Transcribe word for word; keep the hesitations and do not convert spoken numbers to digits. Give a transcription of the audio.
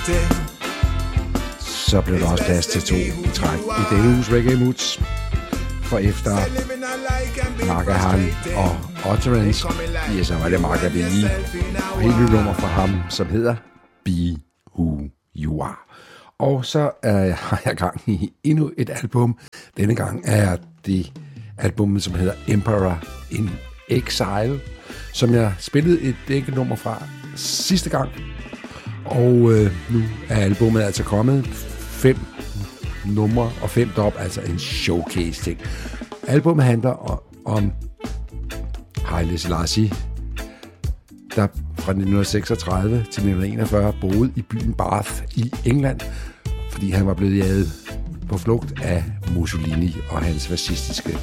så blev der også plads til to i træk i denne uges Reggae Moods. For efter Magahan og Utterance, ja, så var det Maga B I, og helt nyt nummer fra ham, som hedder Be Who You Are. Og så øh, har jeg gang i endnu et album. Denne gang er det album, som hedder Emperor in Exile, som jeg spillede et enkelt nummer fra sidste gang. Og øh, nu er albumet altså kommet. Fem numre og fem drop, altså en showcase-ting. Albumet handler om Haile Selassie, der fra nitten seksogtredive til nitten enogfyrre boede i byen Bath i England, fordi han var blevet jaget på flugt af Mussolini og hans fascistiske